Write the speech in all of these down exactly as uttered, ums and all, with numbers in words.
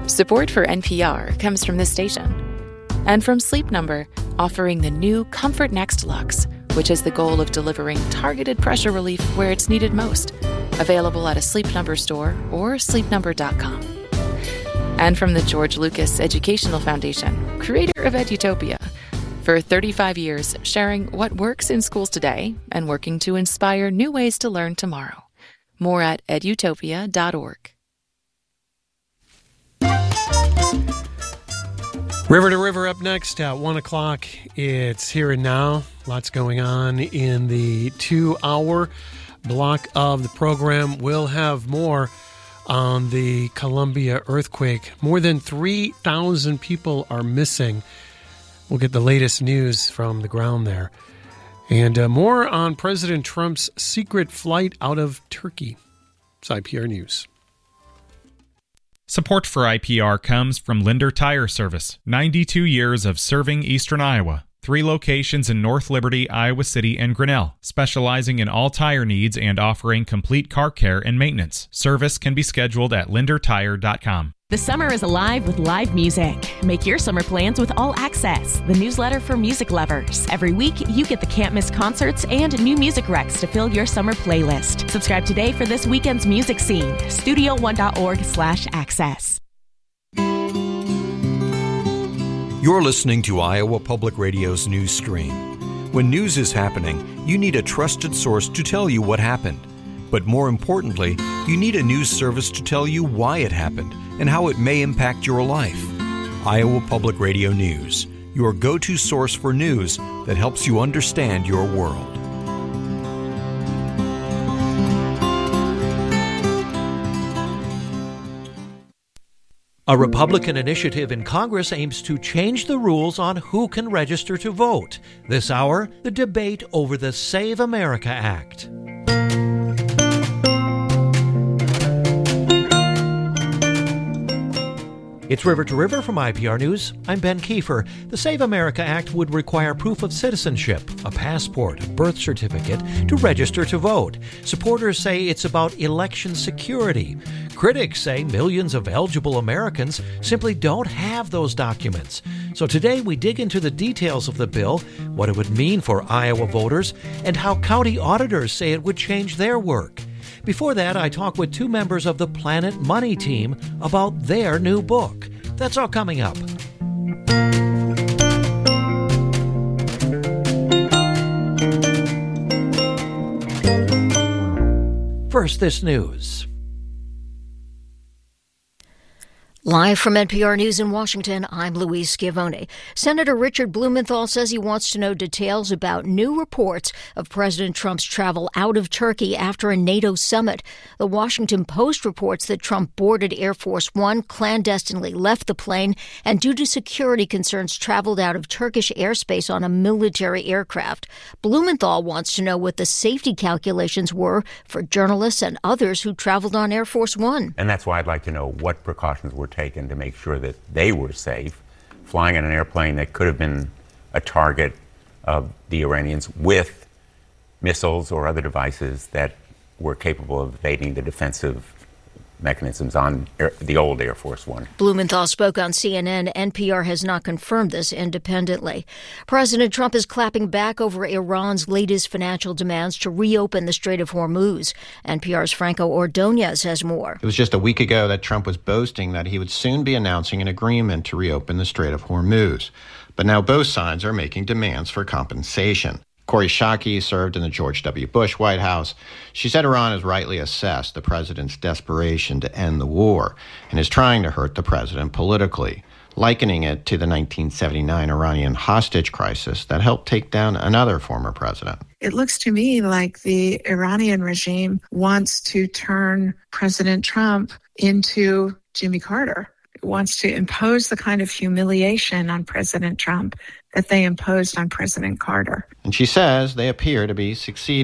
Support for N P R comes from this station and from Sleep Number, offering the new Comfort Next Luxe, which has the goal of delivering targeted pressure relief where it's needed most. Available at a Sleep Number store or sleep number dot com. And from the George Lucas Educational Foundation, creator of Edutopia. For thirty-five years, sharing what works in schools today and working to inspire new ways to learn tomorrow. More at edutopia dot org. River to River up next at one o'clock. It's Here and Now. Lots going on in the two-hour block of the program. We'll have more on the Columbia earthquake. More than three thousand people are missing. We'll get the latest news from the ground there. And uh, more on President Trump's secret flight out of Turkey. It's I P R News. Support for I P R comes from Linder Tire Service. ninety-two years of serving Eastern Iowa. Three locations in North Liberty, Iowa City, and Grinnell, specializing in all tire needs and offering complete car care and maintenance. Service can be scheduled at linder tire dot com. The summer is alive with live music. Make your summer plans with All Access, the newsletter for music lovers. Every week, you get the can't-miss concerts and new music recs to fill your summer playlist. Subscribe today for this weekend's music scene. studio one dot org slash access. You're listening to Iowa Public Radio's news screen. When news is happening, you need a trusted source to tell you what happened. But more importantly, you need a news service to tell you why it happened and how it may impact your life. Iowa Public Radio News, your go-to source for news that helps you understand your world. A Republican initiative in Congress aims to change the rules on who can register to vote. This hour, the debate over the Save America Act. It's River to River from I P R News. I'm Ben Kiefer. The Save America Act would require proof of citizenship, a passport, a birth certificate, to register to vote. Supporters say it's about election security. Critics say millions of eligible Americans simply don't have those documents. So today we dig into the details of the bill, what it would mean for Iowa voters, and how county auditors say it would change their work. Before that, I talk with two members of the Planet Money team about their new book. That's all coming up. First, this news. Live from N P R News in Washington, I'm Louise Schiavone. Senator Richard Blumenthal says he wants to know details about new reports of President Trump's travel out of Turkey after a NATO summit. The Washington Post reports that Trump boarded Air Force One, clandestinely left the plane, and due to security concerns traveled out of Turkish airspace on a military aircraft. Blumenthal wants to know what the safety calculations were for journalists and others who traveled on Air Force One. And that's why I'd like to know what precautions were taken to make sure that they were safe, flying in an airplane that could have been a target of the Iranians with missiles or other devices that were capable of evading the defensive mechanisms on Air, the old Air Force One. Blumenthal spoke on C N N. N P R has not confirmed this independently. President Trump is clapping back over Iran's latest financial demands to reopen the Strait of Hormuz. N P R's Franco Ordonez has more. It was just a week ago that Trump was boasting that he would soon be announcing an agreement to reopen the Strait of Hormuz. But now both sides are making demands for compensation. Kori Schake served in the George W. Bush White House. She said Iran has rightly assessed the president's desperation to end the war and is trying to hurt the president politically, likening it to the nineteen seventy-nine Iranian hostage crisis that helped take down another former president. It looks to me like the Iranian regime wants to turn President Trump into Jimmy Carter. It wants to impose the kind of humiliation on President Trump that they imposed on President Carter. And she says they appear to be succeeding.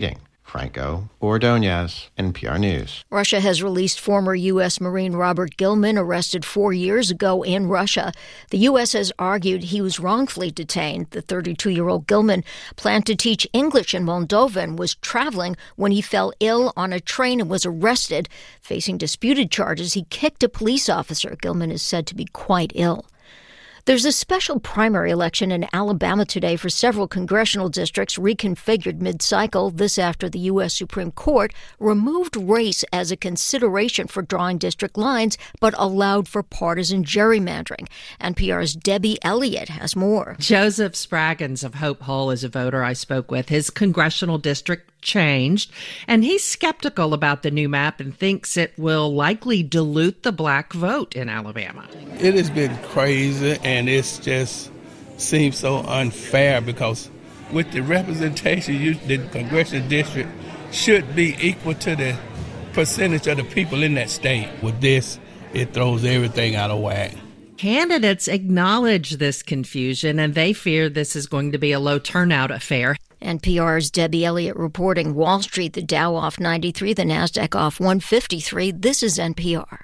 Franco Ordonez, N P R News. Russia has released former U S Marine Robert Gilman, arrested four years ago in Russia. The U S has argued he was wrongfully detained. The thirty-two-year-old Gilman planned to teach English in Moldova and was traveling when he fell ill on a train and was arrested. Facing disputed charges, he kicked a police officer. Gilman is said to be quite ill. There's a special primary election in Alabama today for several congressional districts reconfigured mid-cycle. This after the U S Supreme Court removed race as a consideration for drawing district lines, but allowed for partisan gerrymandering. N P R's Debbie Elliott has more. Joseph Spraggins of Hope Hull is a voter I spoke with. His congressional district changed, and he's skeptical about the new map and thinks it will likely dilute the black vote in Alabama. It has been crazy, and it's just seems so unfair because with the representation, you, the congressional district should be equal to the percentage of the people in that state. With this, it throws everything out of whack. Candidates acknowledge this confusion, and they fear this is going to be a low turnout affair. N P R's Debbie Elliott reporting. Wall Street, the Dow off ninety-three, the Nasdaq off one fifty-three. This is N P R.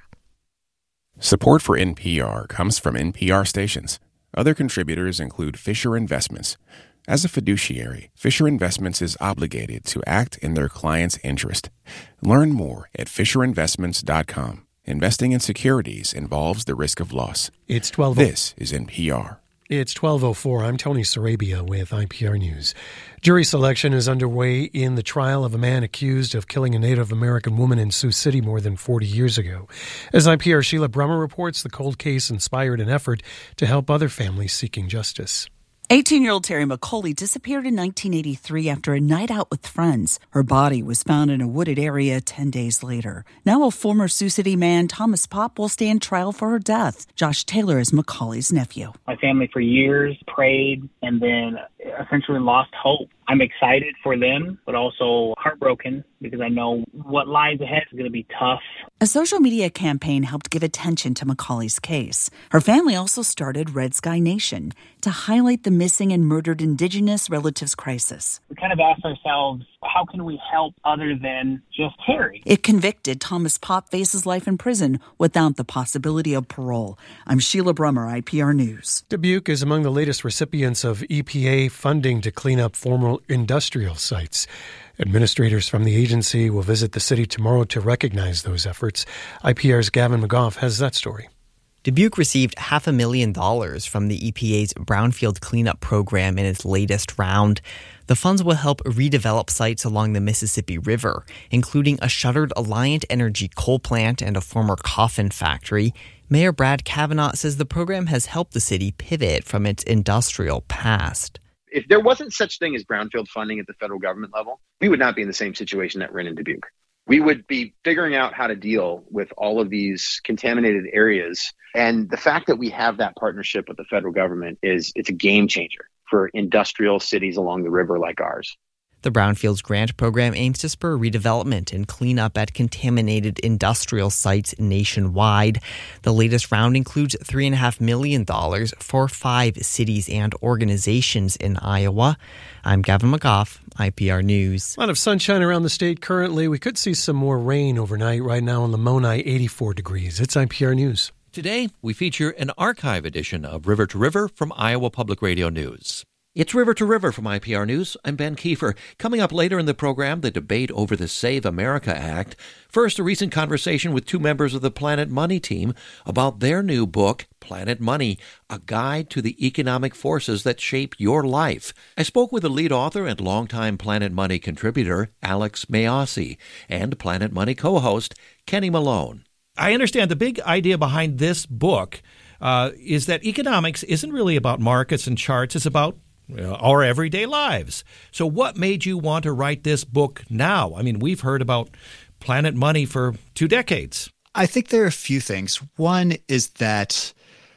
Support for N P R comes from N P R stations. Other contributors include Fisher Investments. As a fiduciary, Fisher Investments is obligated to act in their client's interest. Learn more at fisher investments dot com. Investing in securities involves the risk of loss. It's twelve. This is N P R. It's twelve oh four. I'm Tony Sarabia with I P R News. Jury selection is underway in the trial of a man accused of killing a Native American woman in Sioux City more than forty years ago. As I P R's Sheila Brummer reports, the cold case inspired an effort to help other families seeking justice. eighteen-year-old Terry McCauley disappeared in nineteen eighty-three after a night out with friends. Her body was found in a wooded area ten days later. Now a former Sioux City man, Thomas Pop, will stand trial for her death. Josh Taylor is McCauley's nephew. My family for years prayed and then essentially lost hope. I'm excited for them, but also heartbroken because I know what lies ahead is going to be tough. A social media campaign helped give attention to McCauley's case. Her family also started Red Sky Nation to highlight the missing and murdered Indigenous relatives crisis. We kind of asked ourselves, how can we help other than just Terry? If convicted, Thomas Pop faces life in prison without the possibility of parole. I'm Sheila Brummer, I P R News. Dubuque is among the latest recipients of E P A funding to clean up former industrial sites. Administrators from the agency will visit the city tomorrow to recognize those efforts. I P R's Gavin McGough has that story. Dubuque received half a million dollars from the E P A's Brownfield Cleanup Program in its latest round. The funds will help redevelop sites along the Mississippi River, including a shuttered Alliant Energy coal plant and a former coffin factory. Mayor Brad Kavanaugh says the program has helped the city pivot from its industrial past. If there wasn't such thing as brownfield funding at the federal government level, we would not be in the same situation that we're in in Dubuque. We would be figuring out how to deal with all of these contaminated areas. And the fact that we have that partnership with the federal government is it's a game changer for industrial cities along the river like ours. The Brownfields Grant Program aims to spur redevelopment and clean up at contaminated industrial sites nationwide. The latest round includes three point five million dollars for five cities and organizations in Iowa. I'm Gavin McGough, I P R News. A lot of sunshine around the state currently. We could see some more rain overnight. Right now in Lamoni, eighty-four degrees. It's I P R News. Today, we feature an archive edition of River to River from Iowa Public Radio News. It's River to River from I P R News. I'm Ben Kiefer. Coming up later in the program, the debate over the Save America Act. First, a recent conversation with two members of the Planet Money team about their new book, Planet Money, a guide to the economic forces that shape your life. I spoke with the lead author and longtime Planet Money contributor, Alex Mayasi, and Planet Money co-host, Kenny Malone. I understand the big idea behind this book uh, is that economics isn't really about markets and charts. It's about our everyday lives. So what made you want to write this book now? I mean, we've heard about Planet Money for two decades. I think there are a few things. One is that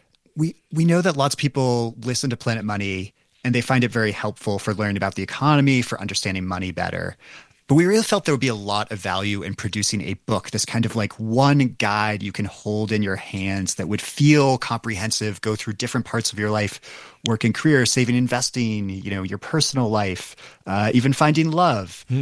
we we know that lots of people listen to Planet Money and they find it very helpful for learning about the economy, for understanding money better. But we really felt there would be a lot of value in producing a book, this kind of like one guide you can hold in your hands that would feel comprehensive, go through different parts of your life, work and career, saving, investing, you know, your personal life, uh, even finding love. Hmm.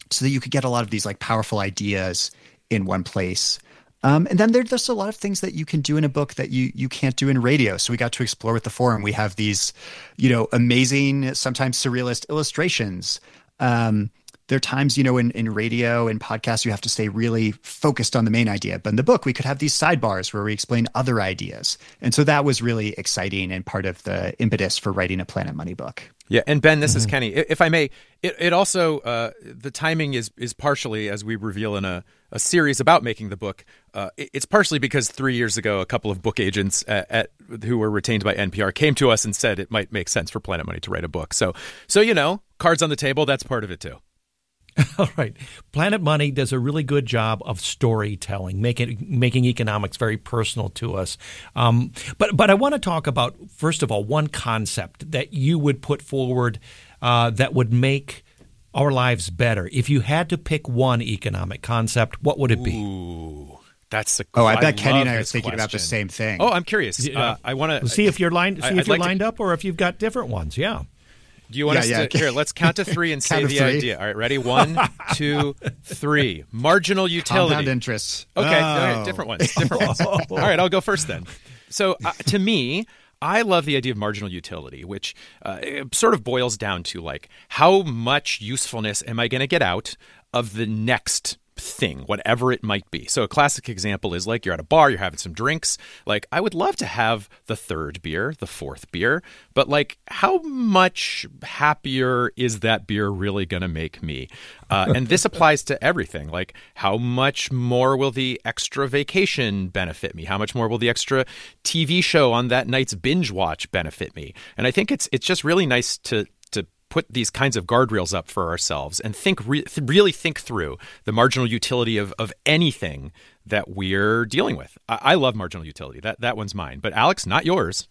so that you could get a lot of these like powerful ideas in one place. Um, and then there, there's a lot of things that you can do in a book that you you can't do in radio. So we got to explore with the forum. We have these, you know, amazing, sometimes surrealist illustrations. Um, there are times, you know, in, in radio and podcasts, you have to stay really focused on the main idea. But in the book, we could have these sidebars where we explain other ideas. And so that was really exciting and part of the impetus for writing a Planet Money book. Yeah, and Ben, this mm-hmm. is Kenny. If I may, it, it also, uh, the timing is is partially, as we reveal in a, a series about making the book, uh, it, it's partially because three years ago, a couple of book agents at, at, who were retained by N P R came to us and said it might make sense for Planet Money to write a book. So, so you know, cards on the table, that's part of it too. All right. Planet Money does a really good job of storytelling, making making economics very personal to us. Um, but but I want to talk about, first of all, one concept that you would put forward uh, that would make our lives better. If you had to pick one economic concept, what would it be? Ooh, that's a oh, I bet I Kenny and I are thinking question. about the same thing. Oh, I'm curious. Uh, I want to see if you're lined see I, if I'd you're like lined to, up or if you've got different ones. Yeah. Do you want yeah, us yeah. to here? Let's count to three and say the three. idea. All right, ready? One, two, three. Marginal utility. Compound interest. Okay, oh. all right, different ones. Different ones. All right, I'll go first then. So, uh, to me, I love the idea of marginal utility, which uh, sort of boils down to like how much usefulness am I going to get out of the next thing, whatever it might be. So a classic example is like you're at a bar, you're having some drinks. Like I would love to have the third beer, the fourth beer, but like how much happier is that beer really going to make me? Uh, and this applies to everything. Like how much more will the extra vacation benefit me? How much more will the extra T V show on that night's binge watch benefit me? And I think it's it's just really nice to put these kinds of guardrails up for ourselves and think re- th- really think through the marginal utility of, of anything that we're dealing with. I-, I love marginal utility. That that one's mine. But Alex, not yours.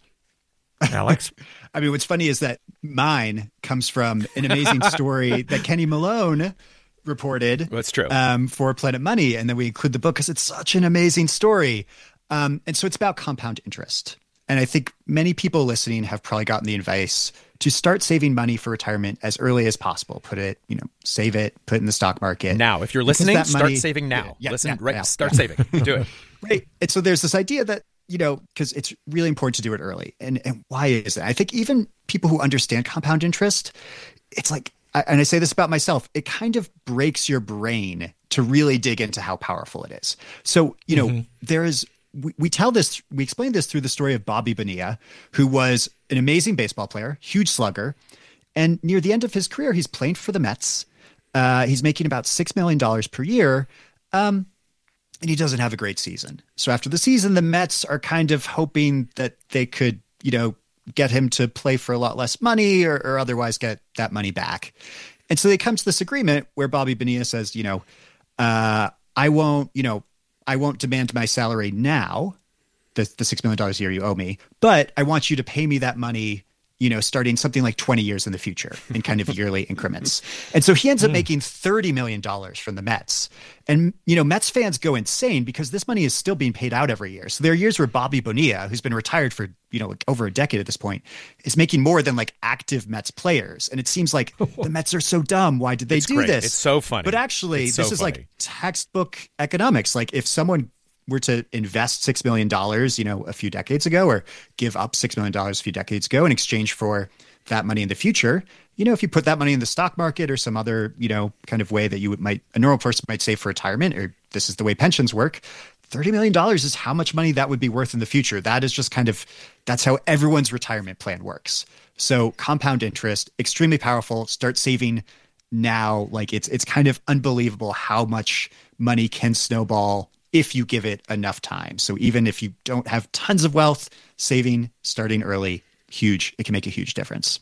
Alex? I mean, what's funny is that mine comes from an amazing story that Kenny Malone reported. That's true. Um, for Planet Money. And then we include the book because it's such an amazing story. Um, and so it's about compound interest. And I think many people listening have probably gotten the advice to start saving money for retirement as early as possible. Put it, you know, save it, put it in the stock market. Now, if you're listening, money, start saving now. Yeah, Listen, yeah, right, yeah, start yeah. saving. Do it. Right. And so there's this idea that, you know, because it's really important to do it early. And and why is it? I think even people who understand compound interest, it's like, and I say this about myself, it kind of breaks your brain to really dig into how powerful it is. So, you know, mm-hmm. there is, we, we tell this, we explain this through the story of Bobby Bonilla, who was an amazing baseball player, huge slugger. And near the end of his career, he's playing for the Mets. Uh, he's making about six million dollars per year. Um, and he doesn't have a great season. So after the season, the Mets are kind of hoping that they could, you know, get him to play for a lot less money or, or otherwise get that money back. And so they come to this agreement where Bobby Bonilla says, you know, uh, I won't, you know, I won't demand my salary now, the, the six million dollars a year you owe me, but I want you to pay me that money, you know, starting something like twenty years in the future in kind of yearly increments. And so he ends up making thirty million dollars from the Mets. And, you know, Mets fans go insane because this money is still being paid out every year. So there are years where Bobby Bonilla, who's been retired for, you know, like over a decade at this point, is making more than like active Mets players. And it seems like the Mets are so dumb. Why did they it's do great. this? It's so funny. But actually, it's this so is funny. like textbook economics. Like if someone were to invest six million dollars, you know, a few decades ago, or give up six million dollars a few decades ago in exchange for that money in the future, you know, if you put that money in the stock market or some other, you know, kind of way that you would, might, a normal person might save for retirement, or this is the way pensions work, thirty million dollars is how much money that would be worth in the future. That is just kind of, that's how everyone's retirement plan works. So compound interest, extremely powerful. Start saving now. Like it's, it's kind of unbelievable how much money can snowball if you give it enough time. So even if you don't have tons of wealth, saving, starting early, huge. It can make a huge difference.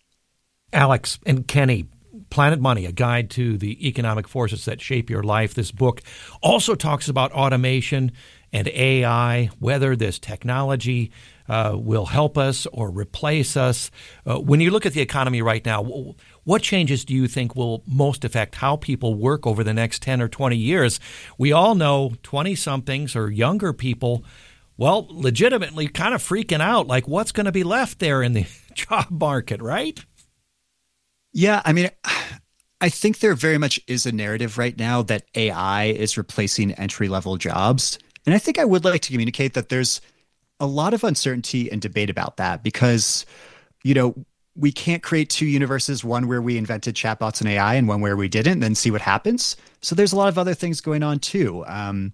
Alex and Kenny, Planet Money, a guide to the economic forces that shape your life. This book also talks about automation and A I, whether this technology uh, will help us or replace us. Uh, when you look at the economy right now, what changes do you think will most affect how people work over the next ten or twenty years? We all know twenty-somethings or younger people, well, legitimately kind of freaking out, like what's going to be left there in the job market, right? Yeah, I mean, I think there very much is a narrative right now that A I is replacing entry-level jobs. And I think I would like to communicate that there's a lot of uncertainty and debate about that because, you know, we can't create two universes, one where we invented chatbots and A I and one where we didn't, and then see what happens. So there's a lot of other things going on too. Um,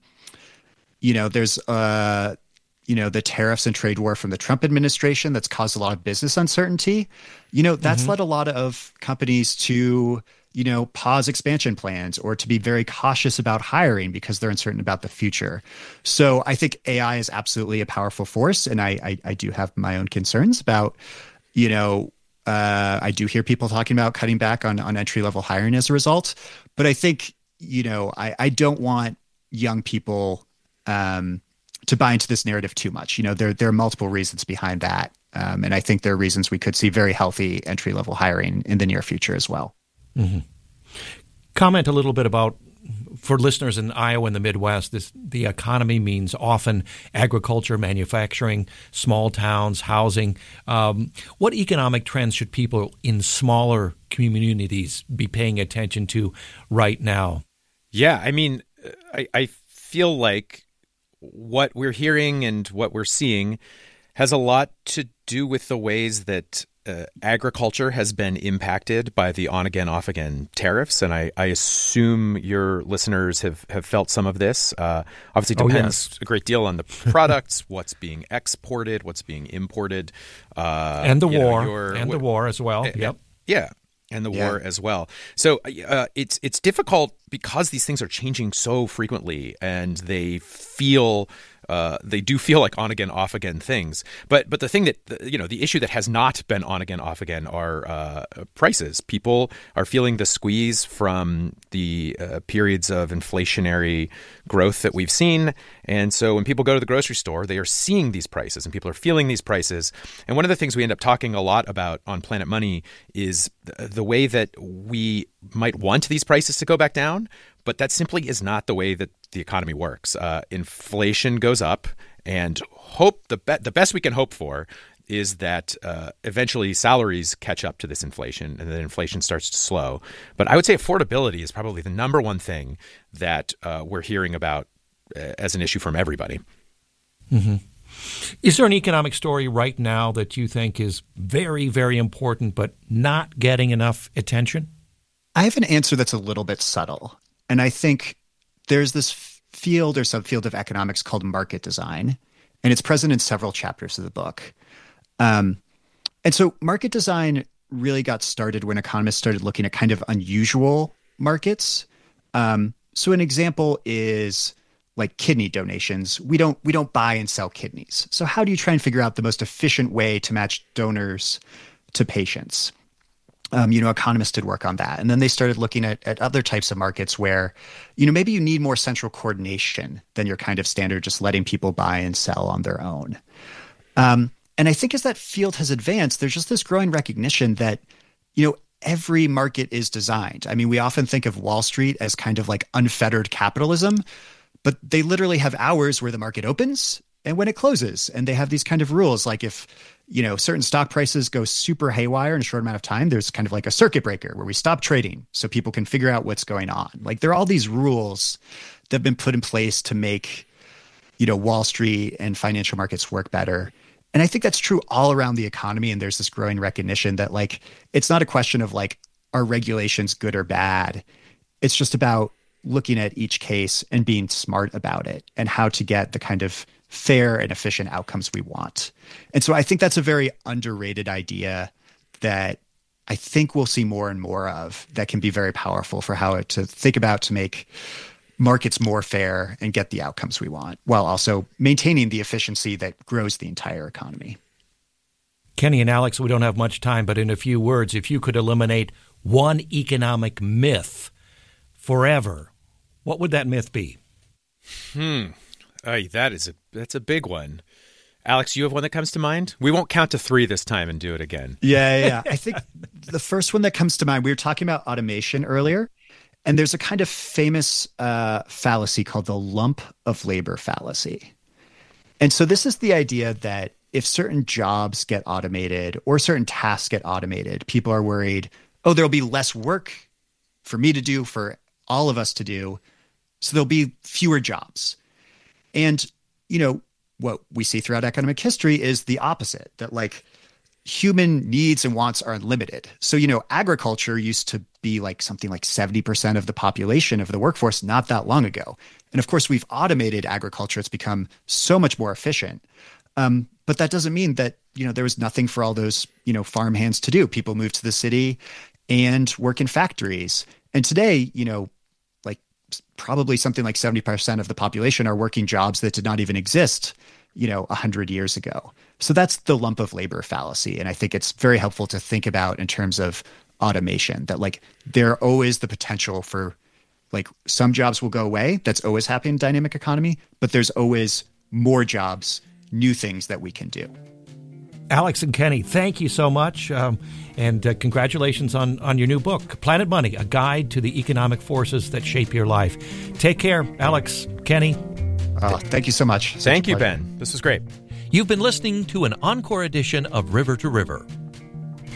you know, there's, uh, you know, the tariffs and trade war from the Trump administration that's caused a lot of business uncertainty. You know, that's mm-hmm. led a lot of companies to, you know, pause expansion plans or to be very cautious about hiring because they're uncertain about the future. So I think A I is absolutely a powerful force. And I, I, I do have my own concerns about, you know, uh, I do hear people talking about cutting back on, on entry-level hiring as a result. But I think, you know, I, I don't want young people um, to buy into this narrative too much. You know, there, there are multiple reasons behind that. Um, and I think there are reasons we could see very healthy entry-level hiring in the near future as well. Mm-hmm. Comment a little bit about, for listeners in Iowa and the Midwest, this, the economy means often agriculture, manufacturing, small towns, housing. Um, what economic trends should people in smaller communities be paying attention to right now? Yeah, I mean, I, I feel like what we're hearing and what we're seeing has a lot to do with the ways that Uh, agriculture has been impacted by the on-again, off-again tariffs, and I, I assume your listeners have, have felt some of this. Uh, obviously, depends oh, yes. a great deal on the products, what's being exported, what's being imported, uh, and the war, know, your, and the war as well. Uh, yep, yeah. And the yeah. war as well. So uh, it's it's difficult because these things are changing so frequently, and they feel uh, they do feel like on again, off again things. But but the thing that you know the issue that has not been on again, off again are uh, prices. People are feeling the squeeze from the uh, periods of inflationary growth that we've seen, and so when people go to the grocery store, they are seeing these prices, and people are feeling these prices. And one of the things we end up talking a lot about on Planet Money is the, the way that we might want these prices to go back down, but that simply is not the way that the economy works. Uh, inflation goes up, and hope the be- the best we can hope for is that uh, eventually salaries catch up to this inflation, and then inflation starts to slow. But I would say affordability is probably the number one thing that uh, we're hearing about uh, as an issue from everybody. Mm-hmm. Is there an economic story right now that you think is very, very important but not getting enough attention? I have an answer that's a little bit subtle. And I think there's this field or subfield of economics called market design, and it's present in several chapters of the book. Um, and so market design really got started when economists started looking at kind of unusual markets. Um, so an example is like kidney donations. We don't we don't buy and sell kidneys. So how do you try and figure out the most efficient way to match donors to patients? Um, you know, economists did work on that. And then they started looking at, at other types of markets where, you know, maybe you need more central coordination than your kind of standard just letting people buy and sell on their own. Um, and I think as that field has advanced, there's just this growing recognition that, you know, every market is designed. I mean, we often think of Wall Street as kind of like unfettered capitalism, but they literally have hours where the market opens and when it closes. And they have these kind of rules, like if, you know, certain stock prices go super haywire in a short amount of time, there's kind of like a circuit breaker where we stop trading so people can figure out what's going on. Like there are all these rules that have been put in place to make, you know, Wall Street and financial markets work better. And I think that's true all around the economy. And there's this growing recognition that like, it's not a question of like, are regulations good or bad? It's just about looking at each case and being smart about it and how to get the kind of fair and efficient outcomes we want. And so I think that's a very underrated idea that I think we'll see more and more of that can be very powerful for how to think about to make markets more fair and get the outcomes we want while also maintaining the efficiency that grows the entire economy. Kenny and Alex, we don't have much time, but in a few words, if you could eliminate one economic myth forever, what would that myth be? Hmm. Oh, that is a that's a big one. Alex, you have one that comes to mind? We won't count to three this time and do it again. Yeah, yeah, yeah. I think the first one that comes to mind, we were talking about automation earlier, and there's a kind of famous uh, fallacy called the lump of labor fallacy. And so this is the idea that if certain jobs get automated or certain tasks get automated, people are worried, oh, there'll be less work for me to do, for all of us to do. So there'll be fewer jobs. And, you know, what we see throughout economic history is the opposite, that like human needs and wants are unlimited. So, you know, agriculture used to be like something like seventy percent of the population of the workforce not that long ago. And of course, we've automated agriculture. It's become so much more efficient. Um, but that doesn't mean that, you know, there was nothing for all those, you know, farm hands to do. People moved to the city and work in factories. And today, you know, like probably something like seventy percent of the population are working jobs that did not even exist, you know, one hundred years ago. So that's the lump of labor fallacy. And I think it's very helpful to think about in terms of automation, that like there always the potential for like some jobs will go away. That's always happening in a dynamic economy, but there's always more jobs, new things that we can do. Alex and Kenny, thank you so much. Um, and uh, congratulations on, on your new book, Planet Money, A Guide to the Economic Forces That Shape Your Life. Take care, Alex, Kenny. Uh, thank you so much. Thank you, Ben. This was great. You've been listening to an encore edition of River to River.